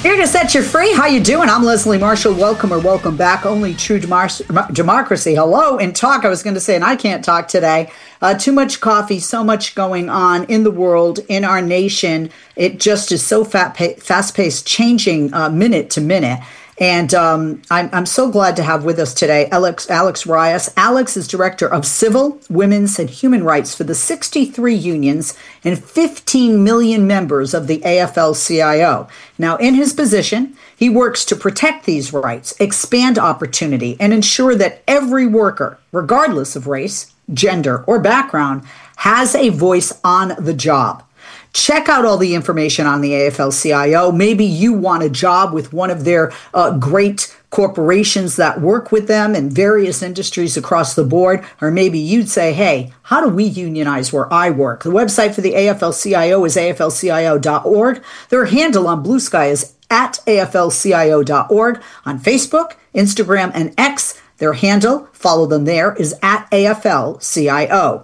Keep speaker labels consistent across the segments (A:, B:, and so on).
A: Here to set you free. How you doing? I'm Leslie Marshall. Welcome or welcome back. Only true democracy. Hello and talk. I was going to say, and I can't talk today. Too much coffee, so much going on in the world, in our nation. It just is so fast-paced, changing minute to minute. And I'm so glad to have with us today Alex Reyes. Alex is Director of Civil, Women's, and Human Rights for the 63 unions and 15 million members of the AFL-CIO. Now, in his position, he works to protect these rights, expand opportunity, and ensure that every worker, regardless of race, gender, or background, has a voice on the job. Check out all the information on the AFL-CIO. Maybe you want a job with one of their great corporations that work with them in various industries across the board. Or maybe you'd say, hey, how do we unionize where I work? The website for the AFL-CIO is aflcio.org. Their handle on Blue Sky is at aflcio.org. On Facebook, Instagram, and X, their handle, follow them there, is at AFL-CIO.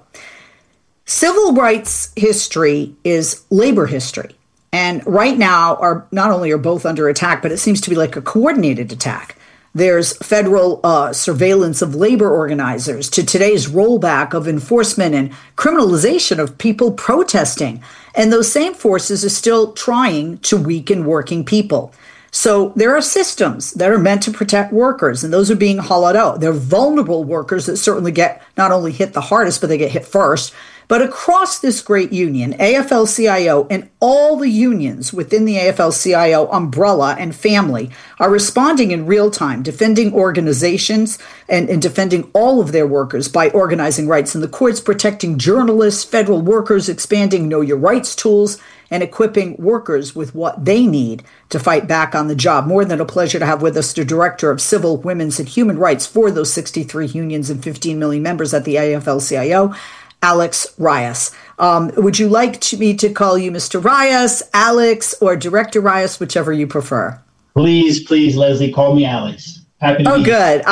A: Civil rights history is labor history. And right now, not only are both under attack, but it seems to be like a coordinated attack. There's federal surveillance of labor organizers to today's rollback of enforcement and criminalization of people protesting. And those same forces are still trying to weaken working people. So there are systems that are meant to protect workers, and those are being hollowed out. They're vulnerable workers that certainly get not only hit the hardest, but they get hit first. But across this great union, AFL-CIO and all the unions within the AFL-CIO umbrella and family are responding in real time, defending organizations and defending all of their workers by organizing rights in the courts, protecting journalists, federal workers, expanding Know Your Rights tools, and equipping workers with what they need to fight back on the job. More than a pleasure to have with us the Director of Civil, Women's, and Human Rights for those 63 unions and 15 million members at the AFL-CIO, Alex Reyes. Would you like me to call you Mr. Reyes, Alex, or Director Reyes, whichever you prefer?
B: Please, Leslie, call me Alex. Happy to be
A: good.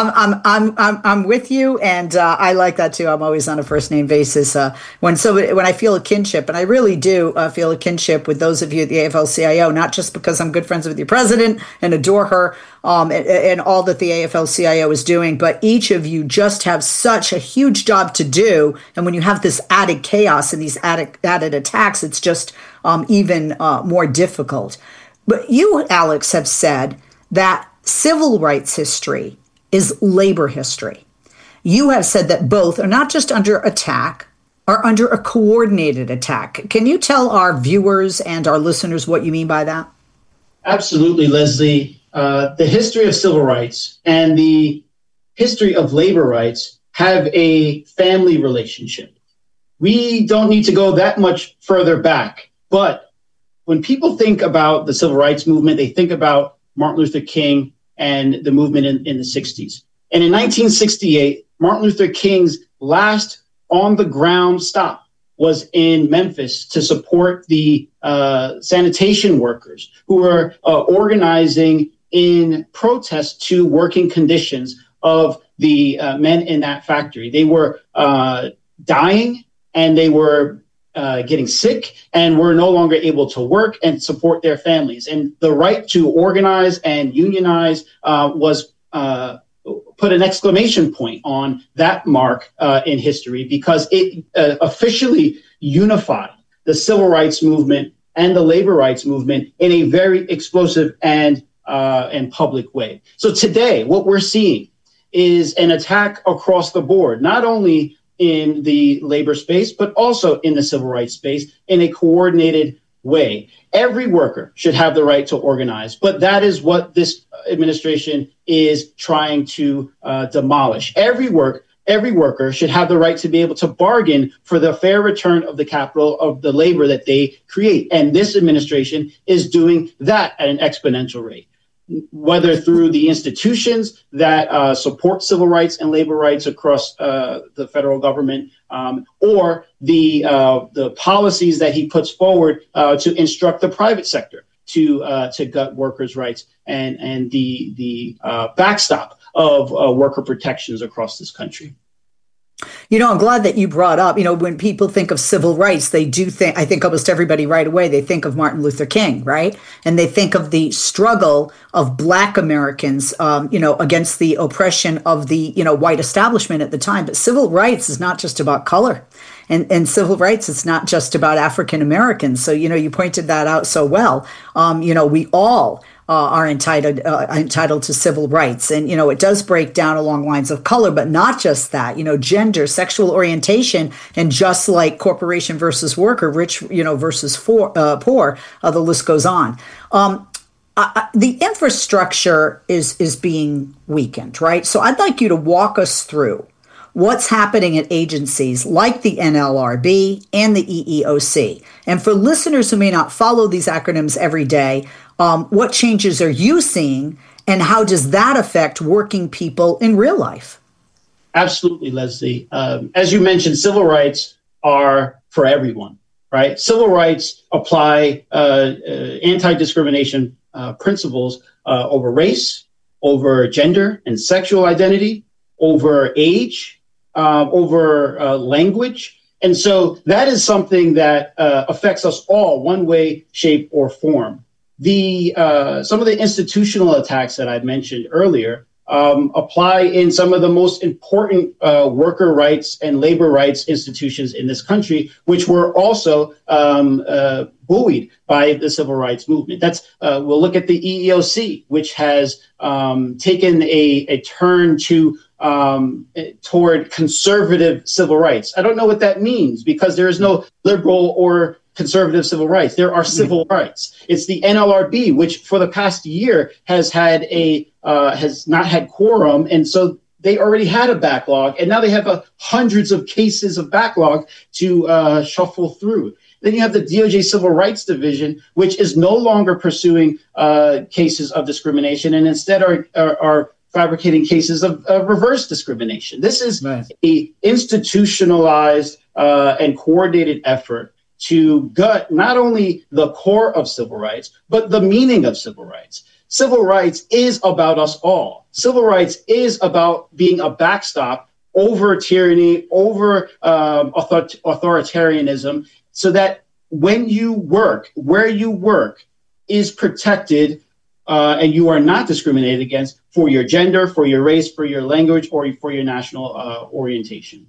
A: I'm with you, and I like that too. I'm always on a first name basis when I feel a kinship, and I really do feel a kinship with those of you at the AFL-CIO. Not just because I'm good friends with your president and adore her and all that the AFL-CIO is doing, but each of you just have such a huge job to do. And when you have this added chaos and these added attacks, it's just even more difficult. But you, Alex, have said that civil rights history is labor history. You have said that both are not just under attack, are under a coordinated attack. Can you tell our viewers and our listeners what you mean by that?
B: Absolutely, Leslie. The history of civil rights and the history of labor rights have a family relationship. We don't need to go that much further back, but when people think about the civil rights movement, they think about Martin Luther King and the movement in the 60s. And in 1968, Martin Luther King's last on-the-ground stop was in Memphis to support the sanitation workers who were organizing in protest to working conditions of the men in that factory. They were dying, and they were getting sick, and were no longer able to work and support their families. And the right to organize and unionize was put an exclamation point on that mark in history, because it officially unified the civil rights movement and the labor rights movement in a very explosive and public way. So today, what we're seeing is an attack across the board, not only in the labor space, but also in the civil rights space in a coordinated way. Every worker should have the right to organize, but that is what this administration is trying to demolish. Every worker should have the right to be able to bargain for the fair return of the capital of the labor that they create. And this administration is doing that at an exponential rate, whether through the institutions that support civil rights and labor rights across the federal government, or the policies that he puts forward to instruct the private sector to gut workers' rights and the backstop of worker protections across this country.
A: I'm glad that you brought up, when people think of civil rights, they do think, I think almost everybody right away, they think of Martin Luther King, right? And they think of the struggle of Black Americans, against the oppression of the, white establishment at the time. But civil rights is not just about color. And civil rights, it's not just about African Americans. So, you pointed that out so well. We all are entitled to civil rights. And, it does break down along lines of color, but not just that, gender, sexual orientation, and just like corporation versus worker, rich, versus poor, the list goes on. The infrastructure is being weakened, right? So I'd like you to walk us through what's happening at agencies like the NLRB and the EEOC. And for listeners who may not follow these acronyms every day, what changes are you seeing, and how does that affect working people in real life?
B: Absolutely, Leslie. As you mentioned, civil rights are for everyone, right? Civil rights apply anti-discrimination principles over race, over gender and sexual identity, over age, over language. And so that is something that affects us all one way, shape, or form. Some of the institutional attacks that I mentioned earlier apply in some of the most important worker rights and labor rights institutions in this country, which were also buoyed by the civil rights movement. We'll look at the EEOC, which has taken a turn toward conservative civil rights. I don't know what that means, because there is no liberal or conservative civil rights. There are civil rights. It's the NLRB, which for the past year has not had quorum, and so they already had a backlog, and now they have hundreds of cases of backlog to shuffle through. Then you have the DOJ Civil Rights Division, which is no longer pursuing cases of discrimination, and instead are fabricating cases of reverse discrimination. This is a institutionalized and coordinated effort to gut not only the core of civil rights, but the meaning of civil rights. Civil rights is about us all. Civil rights is about being a backstop over tyranny, over authoritarianism, so that when you work, where you work is protected, and you are not discriminated against for your gender, for your race, for your language, or for your national orientation.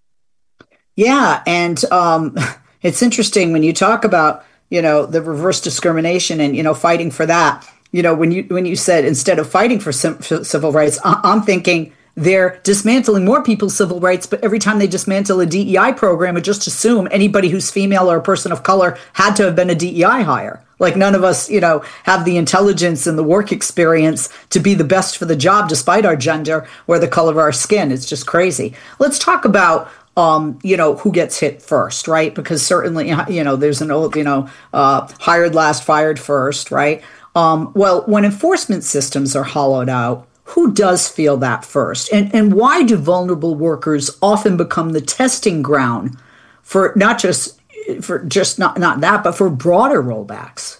A: Yeah, and it's interesting when you talk about, the reverse discrimination and, fighting for that. When you said instead of fighting for civil rights, I'm thinking they're dismantling more people's civil rights, but every time they dismantle a DEI program, and just assume anybody who's female or a person of color had to have been a DEI hire. Like none of us, have the intelligence and the work experience to be the best for the job, despite our gender or the color of our skin. It's just crazy. Let's talk about who gets hit first, right? Because certainly, there's an old, hired last, fired first, right? Well, when enforcement systems are hollowed out, who does feel that first? And why do vulnerable workers often become the testing ground for not that, but for broader rollbacks?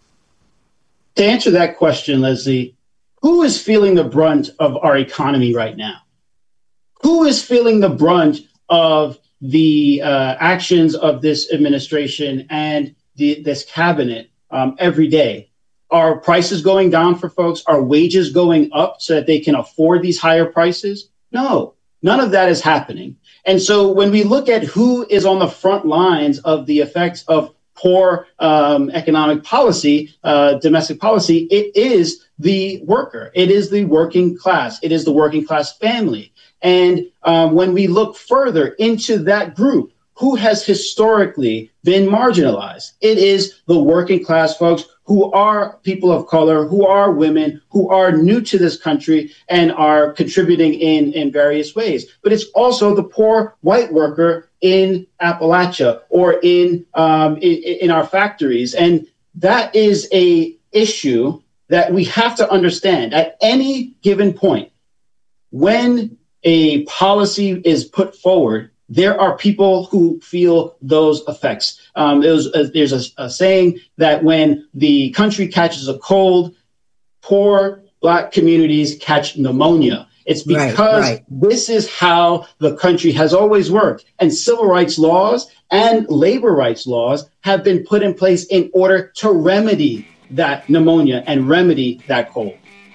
B: To answer that question, Leslie, who is feeling the brunt of our economy right now? Who is feeling the brunt of the actions of this administration and this cabinet every day? Are prices going down for folks? Are wages going up so that they can afford these higher prices? No, none of that is happening. And so when we look at who is on the front lines of the effects of poor economic policy, domestic policy, it is the worker. It is the working class. It is the working class family. And when we look further into that group, who has historically been marginalized? It is the working class folks who are people of color, who are women, who are new to this country and are contributing in various ways. But it's also the poor white worker in Appalachia or in our factories. And that is a issue that we have to understand at any given point. When a policy is put forward, there are people who feel those effects. There's a saying that when the country catches a cold, poor Black communities catch pneumonia. It's because this is how the country has always worked. And civil rights laws and labor rights laws have been put in place in order to remedy that pneumonia and remedy that cold.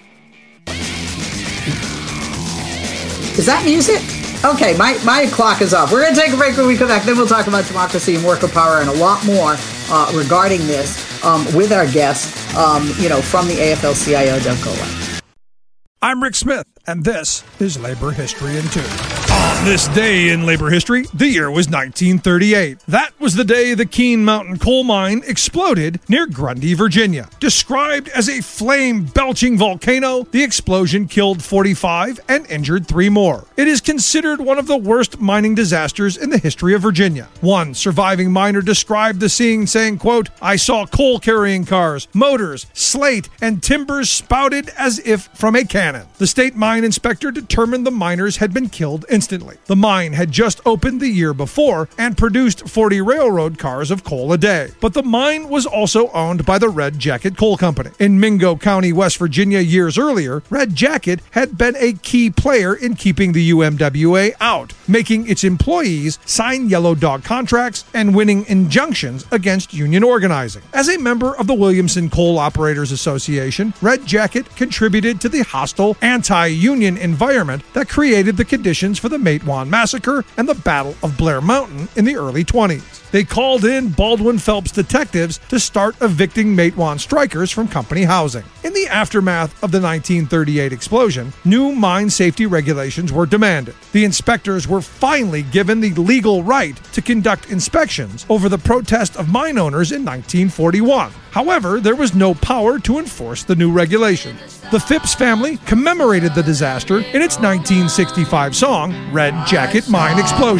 A: Is that music? Okay, my clock is off. We're going to take a break when we come back. Then we'll talk about democracy and worker power and a lot more regarding this with our guest, from the AFL-CIO. Don't go away.
C: I'm Rick Smith, and this is Labor History in 2. On this day in labor history, the year was 1938. That was the day the Keene Mountain coal mine exploded near Grundy, Virginia. Described as a flame-belching volcano, the explosion killed 45 and injured 3 more. It is considered one of the worst mining disasters in the history of Virginia. One surviving miner described the scene saying, quote, "I saw coal-carrying cars, motors, slate, and timbers spouted as if from a cannon." The state mine inspector determined the miners had been killed instantly. The mine had just opened the year before and produced 40 railroad cars of coal a day. But the mine was also owned by the Red Jacket Coal Company. In Mingo County, West Virginia, years earlier, Red Jacket had been a key player in keeping the UMWA out, making its employees sign yellow dog contracts and winning injunctions against union organizing. As a member of the Williamson Coal Operators Association, Red Jacket contributed to the hostile anti-union environment that created the conditions for the Matewan Massacre and the Battle of Blair Mountain in the early 20s. They called in Baldwin Phelps detectives to start evicting Matewan strikers from company housing. In the aftermath of the 1938 explosion, new mine safety regulations were demanded. The inspectors were finally given the legal right to conduct inspections over the protest of mine owners in 1941. However, there was no power to enforce the new regulations. The Phipps family commemorated the disaster in its 1965 song, Red Jacket Mine Explosion.